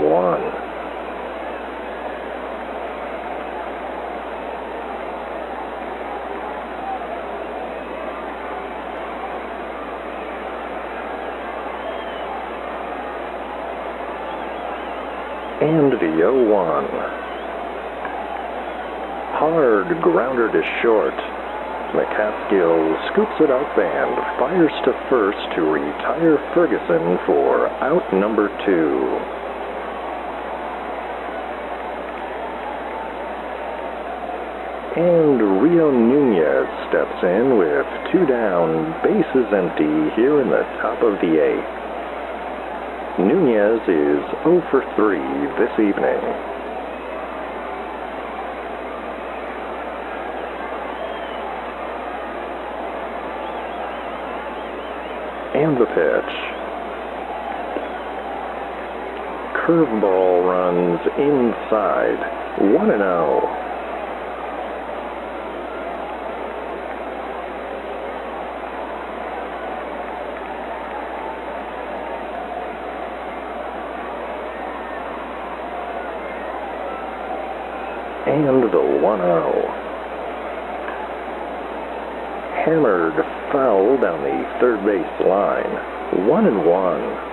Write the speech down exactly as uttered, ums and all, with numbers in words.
one. And the oh one. Hard grounder to short. McCaskill scoops it up and fires to first to retire Ferguson for out number two. And Rio Nunez steps in with two down, bases empty here in the top of the eighth. Nunez is oh for three this evening. And the pitch. Curveball runs inside. one and oh. And the one oh. Hammered foul down the third base line. One and one.